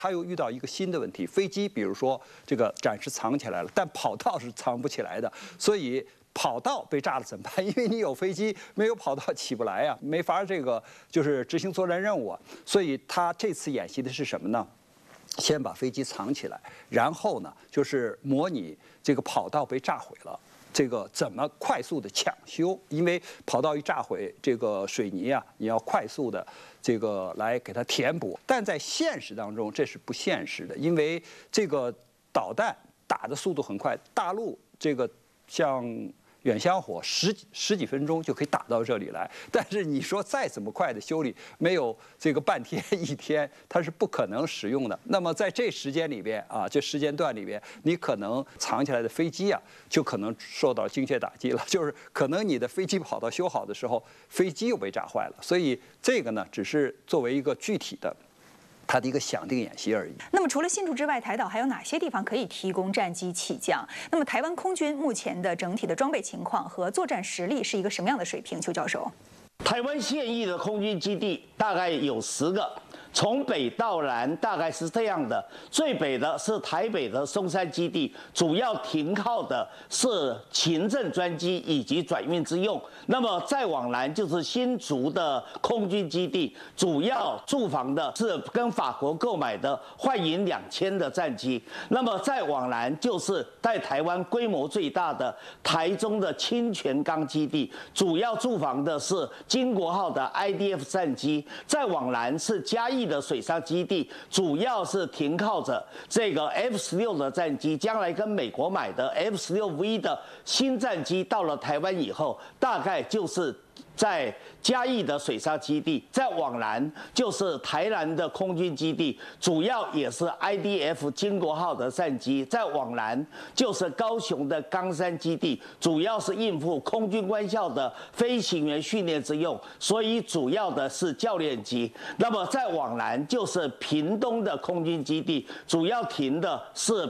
他又遇到一个新的问题，飞机比如说这个暂时藏起来了，但跑道是藏不起来的，所以跑道被炸了怎么办？因为你有飞机，没有跑道起不来呀，没法这个就是执行作战任务啊。所以他这次演习的是什么呢？先把飞机藏起来，然后呢就是模拟这个跑道被炸毁了。这个怎么快速的抢修？因为跑道一炸毁，这个水泥啊，你要快速的这个来给它填补。但在现实当中，这是不现实的，因为这个导弹打的速度很快，大陆这个像远香火十几分钟就可以打到这里来。但是你说再怎么快的修理，没有这个半天一天，它是不可能使用的。那么在这时间里边啊，这时间段里边，你可能藏起来的飞机啊，就可能受到精确打击了。就是可能你的飞机跑道修好的时候，飞机又被炸坏了。所以这个呢，只是作为一个具体的。它的一个响定演习而已。 那么除了新竹之外，台岛还有哪些地方可以提供战机起降？那么台湾空军目前的整体的装备情况和作战实力是一个什么样的水平？邱教授， 台湾现役的空军基地大概有10个。从北到南大概是这样的，最北的是台北的松山基地，主要停靠的是勤政专机以及转运之用。那么再往南就是新竹的空军基地，主要驻防的是跟法国购买的幻影2000的战机。那么再往南就是在台湾规模最大的台中的清泉岗基地，主要驻防的是经国号的 IDF 战机。再往南是嘉义的水上基地，主要是停靠着这个 F-16的战机，将来跟美国买的 F-16V 的新战机到了台湾以后，大概就是在嘉义的水上基地，再往南就是台南的空军基地，主要也是 IDF 经国号的战机；再往南就是高雄的冈山基地，主要是应付空军官校的飞行员训练之用，所以主要的是教练机。那么再往南就是屏东的空军基地，主要停的是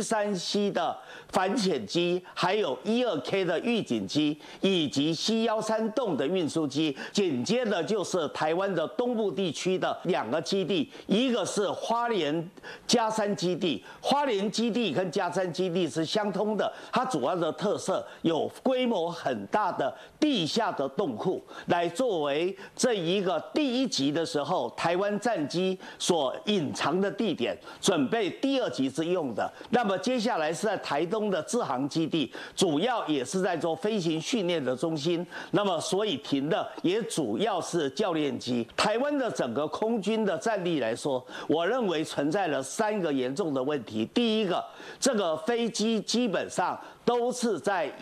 P3C 的反潜机，还有12K 的预警机，以及C13洞的运输机。紧接着就是台湾的东部地区的2个基地，一个是花莲嘉山基地，花莲基地跟嘉山基地是相通的，它主要的特色有规模很大的地下的洞库，来作为这一个第1级的时候台湾战机所隐藏的地点，准备第2级之用的。那么接下来是在台东的志航基地，主要也是在做飞行训练的中心，那么所以停的也主要是教练机。台湾的整个空军的战力来说，我认为存在了3个严重的问题。第一个，这个飞机基本上都是在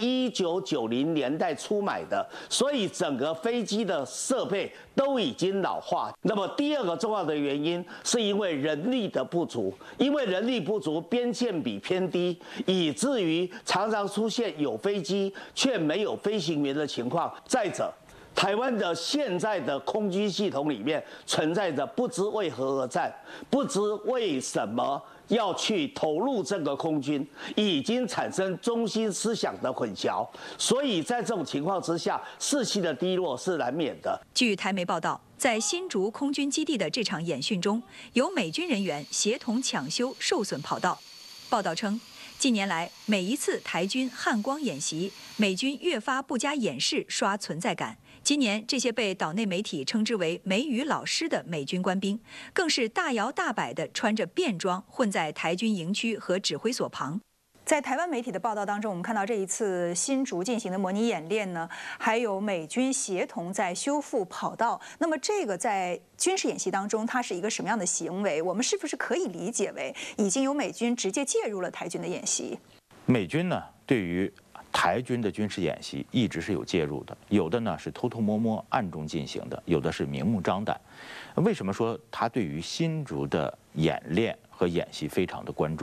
1990年代初买的，所以整个飞机的设备都已经老化。那么第2个重要的原因是因为人力的不足，因为人力不足，编建比偏低，以至于常常出现有飞机却没有飞行员的情况。再者，台湾的现在的空军系统里面存在着不知为何而战，不知为什么要去投入这个空军，已经产生中心思想的混淆，所以在这种情况之下，士气的低落是难免的。 据台媒报道，在新竹空军基地的这场演训中，有美军人员协同抢修受损跑道。报道称，近年来每一次台军汉光演习，美军越发不加掩饰刷存在感。今年这些被岛内媒体称之为美语老师的美军官兵，更是大摇大摆地穿着便装混在台军营区和指挥所旁。在台湾媒体的报道当中，我们看到这一次新竹进行的模拟演练呢，还有美军协同在修复跑道。那么这个在军事演习当中，它是一个什么样的行为？我们是不是可以理解为已经有美军直接介入了台军的演习？ 美军呢，对于台军的军事演习一直是有介入的，有的呢是偷偷摸摸、暗中进行的，有的是明目张胆。为什么说他对于新竹的演练和演习非常的关注呢？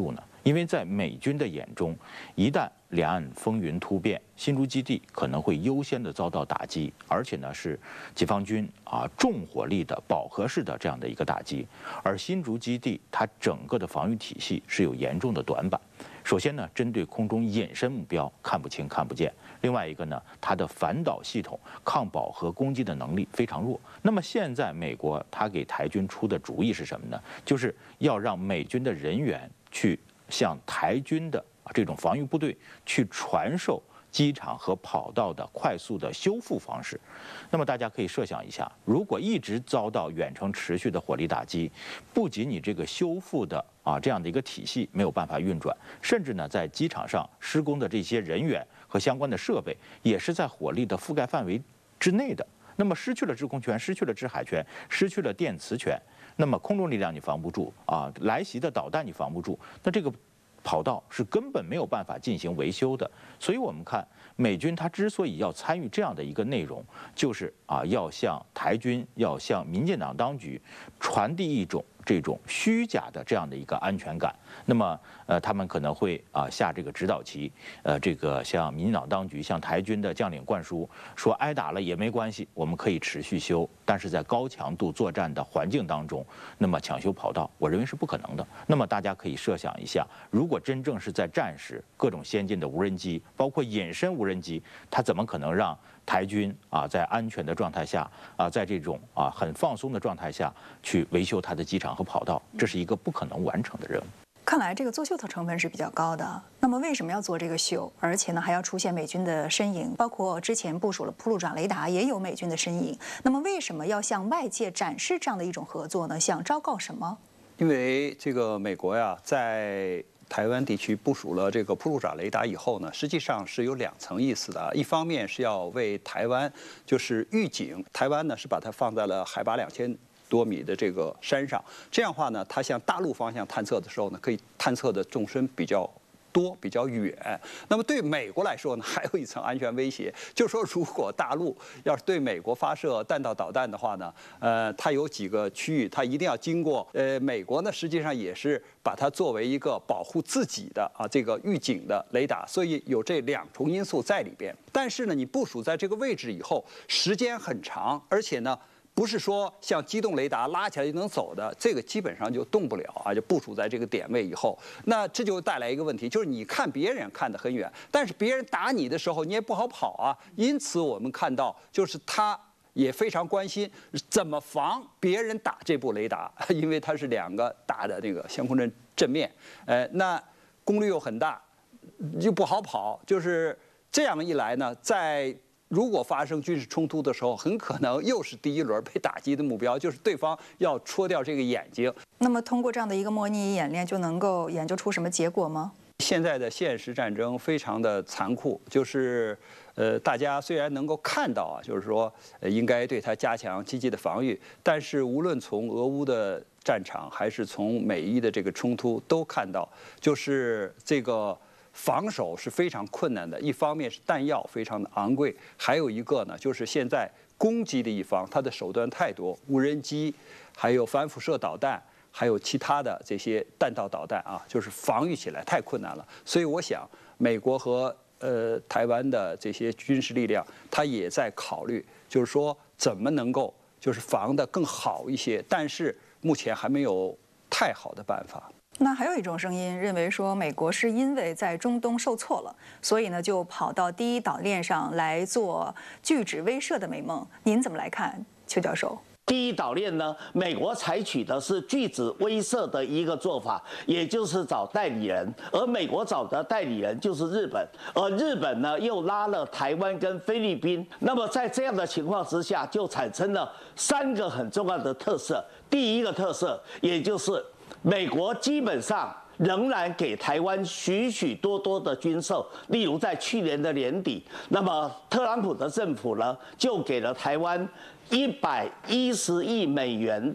因为在美军的眼中，一旦两岸风云突变，新竹基地可能会优先的遭到打击，而且呢是解放军重火力的饱和式的这样的一个打击。而新竹基地它整个的防御体系是有严重的短板。首先呢，针对空中隐身目标看不清看不见；另外一个呢，它的反导系统抗饱和攻击的能力非常弱。那么现在美国他给台军出的主意是什么呢？就是要让美军的人员去向台军的这种防御部队去传授机场和跑道的快速的修复方式。那么大家可以设想一下，如果一直遭到远程持续的火力打击，不仅你这个修复的这样的一个体系没有办法运转，甚至呢在机场上施工的这些人员和相关的设备也是在火力的覆盖范围之内的。那么失去了制空权，失去了制海权，失去了电磁权，那么空中力量你防不住来袭的导弹你防不住，那这个跑道是根本没有办法进行维修的。所以我们看美军他之所以要参与这样的一个内容，就是要向台军，要向民进党当局传递一种这种虚假的这样的一个安全感。那么他们可能会下这个指导棋，这个向民进党当局、向台军的将领灌输说，挨打了也没关系，我们可以持续修，但是在高强度作战的环境当中，那么抢修跑道，我认为是不可能的。那么大家可以设想一下，如果真正是在战时，各种先进的无人机，包括隐身无人机，它怎么可能让台军在安全的状态下在这种很放松的状态下去维修它的机场和跑道？这是一个不可能完成的任务。 看来这个作秀的成分是比较高的。那么为什么要做这个秀？而且呢，还要出现美军的身影，包括之前部署了铺路爪雷达，也有美军的身影。那么为什么要向外界展示这样的一种合作呢？想昭告什么？ 因为这个美国呀，在台湾地区部署了这个铺路爪雷达以后呢，实际上是有2层意思的。一方面是要为台湾就是预警，台湾呢是把它放在了海拔2000多米的这个山上，这样的话呢，它向大陆方向探测的时候呢，可以探测的纵深比较多、比较远。那么对美国来说呢，还有一层安全威胁，就是说，如果大陆要是对美国发射弹道导弹的话呢，它有几个区域，它一定要经过。美国呢，实际上也是把它作为一个保护自己的这个预警的雷达，所以有这2重因素在里边。但是呢，你部署在这个位置以后，时间很长，而且呢，不是说像机动雷达拉起来就能走的，这个基本上就动不了就部署在这个点位以后，那这就带来一个问题，就是你看别人看得很远，但是别人打你的时候你也不好跑因此我们看到，就是他也非常关心怎么防别人打这部雷达，因为它是2个大的那个相控阵面，那功率又很大，又不好跑，就是这样一来呢，如果发生军事冲突的时候，很可能又是第一轮被打击的目标，就是对方要戳掉这个眼睛。 那么通过这样的一个模拟演练，就能够研究出什么结果吗？ 现在的现实战争非常的残酷，就是大家虽然能够看到就是说应该对它加强积极的防御，但是无论从俄乌的战场还是从美伊的这个冲突，都看到就是这个防守是非常困难的。一方面是弹药非常的昂贵，还有一个呢，就是现在攻击的一方它的手段太多，无人机，还有反辐射导弹，还有其他的这些弹道导弹就是防御起来太困难了。所以我想，美国和台湾的这些军事力量，它也在考虑，就是说怎么能够就是防得更好一些，但是目前还没有太好的办法。 那还有一种声音认为说，美国是因为在中东受挫了，所以呢就跑到第一岛链上来做拒止威慑的美梦。您怎么来看，邱教授？ 第一岛链呢，美国采取的是拒止威慑的一个做法，也就是找代理人，而美国找的代理人就是日本，而日本呢又拉了台湾跟菲律宾。那么在这样的情况之下，就产生了3个很重要的特色。第一个特色，也就是美国基本上仍然给台湾许许多多的军售，例如在去年的年底，那么特朗普的政府呢，就给了台湾110亿美元的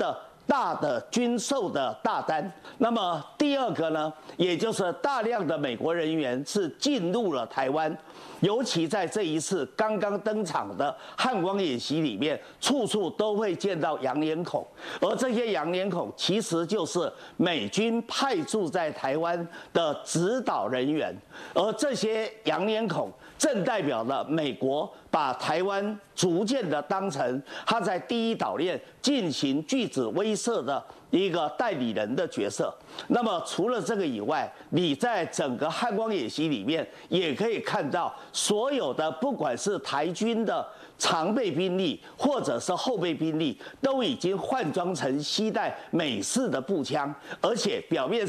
大的军售的大单。那么第二个呢，也就是大量的美国人员是进入了台湾，尤其在这一次刚刚登场的汉光演习里面，处处都会见到洋脸孔，而这些洋脸孔其实就是美军派驻在台湾的指导人员，而这些洋脸孔正代表了美国把台湾逐渐的当成他在第一岛链进行拒止威慑的一个代理人的角色。那么除了这个以外，你在整个汉光演习里面也可以看到，所有的不管是台军的常备兵力或者是后备兵力，都已经换装成携带美式的步枪，而且表面